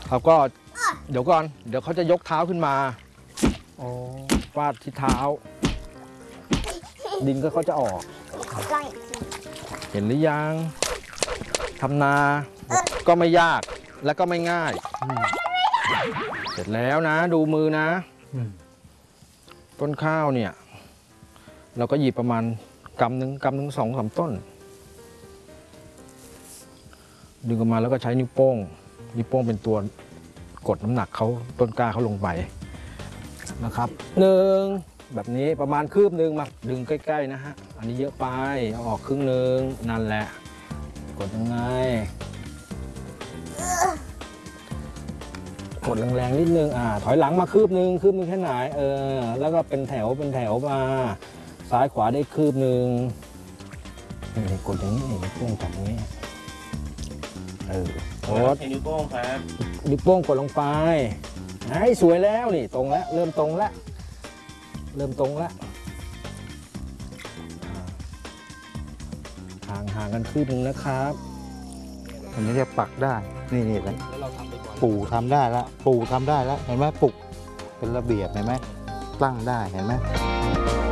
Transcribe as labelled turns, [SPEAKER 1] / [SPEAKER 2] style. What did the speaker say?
[SPEAKER 1] เขาก็เดี๋ยวก่อนเดี๋ยวเขาจะยกเท้าขึ้นมาฟาดที่เท้า ดินก็เขาจะออกเห็นหรือยังทำนาก็ไม่ยากและก็ไม่ง่ายเสร็จแล้วนะดูมือนะต้นข้าวเนี่ยเราก็หยิบประมาณกำหนึ่ง2-3 ต้นดึงออกมาแล้วก็ใช้นิ้วโป้งเป็นตัวกดน้ำหนักเขาต้นกล้าเขาลงไปนะครับแบบนี้ประมาณคืบหนึ่งมาดึงใกล้ๆนะฮะอันนี้เยอะไปเอาออกครึ่งหนึ่งนั่นแหละกดยังไงกดแรงๆนิดนึงถอยหลังมาคืบหนึ่งแค่ไหนแล้วก็เป็นแถวมาซ้ายขวาได้คืบหนึ่งกดอย่างนี้นิ้วโป้งจับอย่างนี้กด
[SPEAKER 2] นิ้วโป้งครับ
[SPEAKER 1] นิ้วโป้งกดลงไปให้สวยแล้วนี่ตรงแล้วเริ่มตรงแล้วห่างกันคืบหนึ่งนะครับ
[SPEAKER 3] อันนี้จะปักได้นี่แล้วปู่ทำได้แล้วเห็นไหมปลุกเป็นระเบียบเห็นไหมตั้งได้เห็นไหม